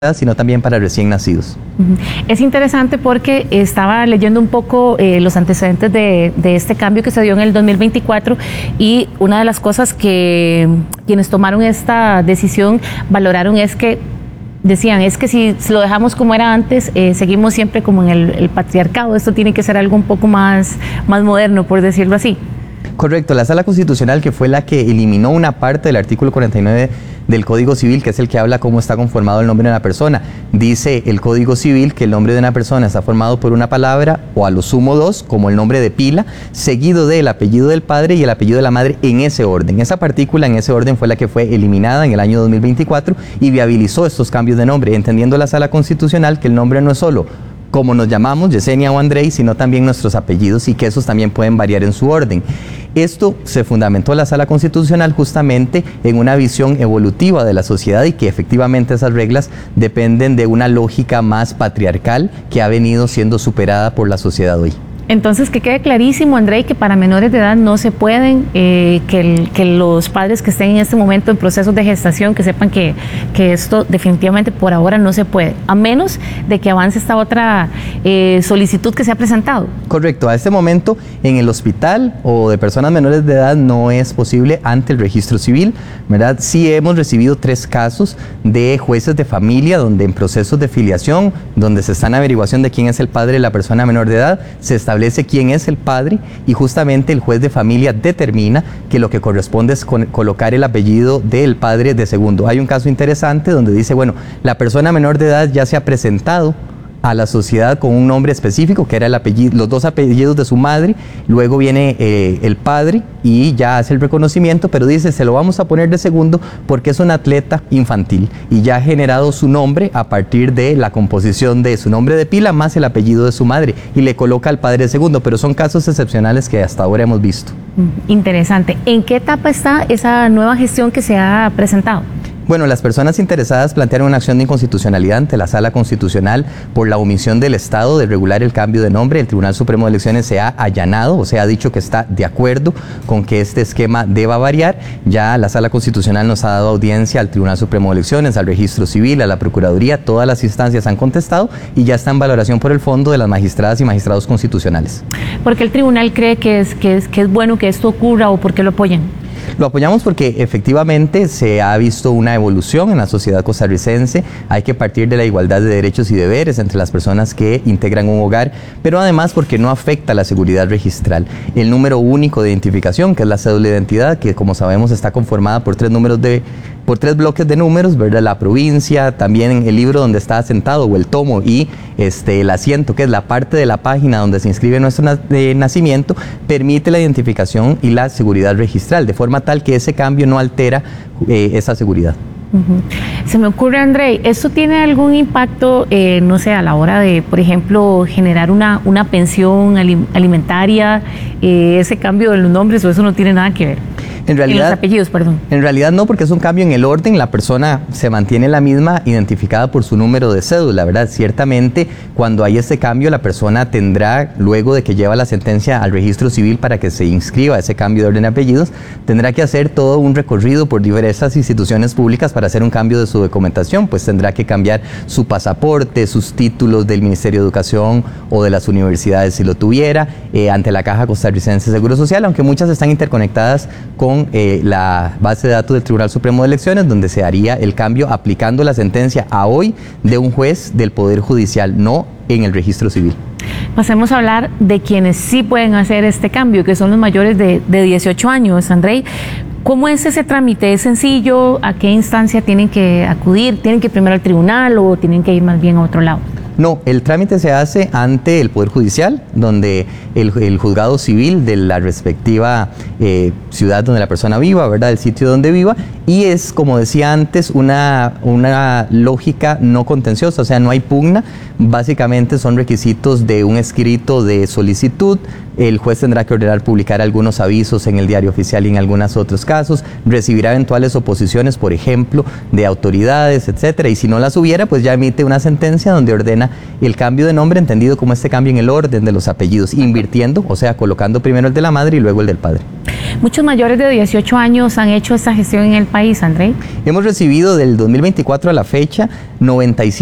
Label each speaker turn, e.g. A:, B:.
A: sino también para recién nacidos.
B: Es interesante porque estaba leyendo un poco los antecedentes de este cambio que se dio en el 2024 y una de las cosas que quienes tomaron esta decisión valoraron es que decían, es que si lo dejamos como era antes, seguimos siempre como en el patriarcado, esto tiene que ser algo un poco más moderno, por decirlo así.
A: Correcto, la Sala Constitucional, que fue la que eliminó una parte del artículo 49 del Código Civil, que es el que habla cómo está conformado el nombre de una persona. Dice el Código Civil que el nombre de una persona está formado por una palabra o a lo sumo dos, como el nombre de pila, seguido del apellido del padre y el apellido de la madre en ese orden. Esa partícula en ese orden fue la que fue eliminada en el año 2024 y viabilizó estos cambios de nombre, entendiendo la Sala Constitucional que el nombre no es solo como nos llamamos, Yesenia o Andrei, sino también nuestros apellidos y que esos también pueden variar en su orden. Esto se fundamentó en la Sala Constitucional justamente en una visión evolutiva de la sociedad y que efectivamente esas reglas dependen de una lógica más patriarcal que ha venido siendo superada por la sociedad hoy.
B: Entonces, que quede clarísimo, Andrei, que para menores de edad no se pueden, que los padres que estén en este momento en procesos de gestación, que sepan que esto definitivamente por ahora no se puede, a menos de que avance esta otra solicitud que se ha presentado.
A: Correcto, a este momento en el hospital o de personas menores de edad no es posible ante el registro civil, ¿verdad? Sí hemos recibido 3 casos de jueces de familia donde en procesos de filiación, donde se está en averiguación de quién es el padre de la persona menor de edad, se establece quién es el padre y justamente el juez de familia determina que lo que corresponde es colocar el apellido del padre de segundo. Hay un caso interesante donde dice, bueno, la persona menor de edad ya se ha presentado a la sociedad con un nombre específico, que era el apellido, los 2 apellidos de su madre, luego viene el padre y ya hace el reconocimiento, pero dice, se lo vamos a poner de segundo porque es un atleta infantil y ya ha generado su nombre a partir de la composición de su nombre de pila más el apellido de su madre y le coloca al padre de segundo, pero son casos excepcionales que hasta ahora hemos visto.
B: Interesante. ¿En qué etapa está esa nueva gestión que se ha presentado?
A: Bueno, las personas interesadas plantearon una acción de inconstitucionalidad ante la Sala Constitucional por la omisión del Estado de regular el cambio de nombre. El Tribunal Supremo de Elecciones se ha allanado, o sea, ha dicho que está de acuerdo con que este esquema deba variar. Ya la Sala Constitucional nos ha dado audiencia al Tribunal Supremo de Elecciones, al Registro Civil, a la Procuraduría, todas las instancias han contestado y ya está en valoración por el fondo de las magistradas y magistrados constitucionales.
B: ¿Por qué el tribunal cree que es bueno que esto ocurra o por qué lo apoyan?
A: Lo apoyamos porque efectivamente se ha visto una evolución en la sociedad costarricense. Hay que partir de la igualdad de derechos y deberes entre las personas que integran un hogar, pero además porque no afecta la seguridad registral. El número único de identificación, que es la cédula de identidad, que como sabemos está conformada por 3 bloques de números, ¿verdad? La provincia, también el libro donde está asentado o el tomo y el asiento, que es la parte de la página donde se inscribe nuestro nacimiento, permite la identificación y la seguridad registral, de forma tal que ese cambio no altera esa seguridad.
B: Se me ocurre, Andrei, ¿esto tiene algún impacto, no sé, a la hora de, por ejemplo, generar una pensión alimentaria, ese cambio de los nombres, o eso no tiene nada que ver?
A: En realidad,
B: los apellidos, perdón.
A: En realidad no, porque es un cambio en el orden, la persona se mantiene la misma, identificada por su número de cédula, ¿verdad? Ciertamente, cuando hay este cambio, la persona tendrá, luego de que lleva la sentencia al registro civil para que se inscriba ese cambio de orden de apellidos, tendrá que hacer todo un recorrido por diversas instituciones públicas para hacer un cambio de su documentación, pues tendrá que cambiar su pasaporte, sus títulos del Ministerio de Educación o de las universidades si lo tuviera, ante la Caja Costarricense de Seguro Social, aunque muchas están interconectadas con la base de datos del Tribunal Supremo de Elecciones, donde se haría el cambio aplicando la sentencia a hoy de un juez del Poder Judicial, no en el registro civil.
B: Pasemos a hablar de quienes sí pueden hacer este cambio, que son los mayores de 18 años, Andrei. ¿Cómo es ese trámite? ¿Es sencillo? ¿A qué instancia tienen que acudir? ¿Tienen que ir primero al tribunal o tienen que ir más bien a otro lado?
A: No, el trámite se hace ante el Poder Judicial, donde el juzgado civil de la respectiva ciudad donde la persona viva, ¿verdad? El sitio donde viva, y es, como decía antes, una lógica no contenciosa, o sea, no hay pugna, básicamente son requisitos de un escrito de solicitud, el juez tendrá que ordenar publicar algunos avisos en el Diario Oficial y en algunos otros casos, recibirá eventuales oposiciones, por ejemplo, de autoridades, etcétera, y si no las hubiera, pues ya emite una sentencia donde ordena el cambio de nombre, entendido como este cambio en el orden de los apellidos, invirtiendo, o sea, colocando primero el de la madre y luego el del padre.
B: Muchos mayores de 18 años han hecho esta gestión en el país, André.
A: Hemos recibido del 2024 a la fecha 97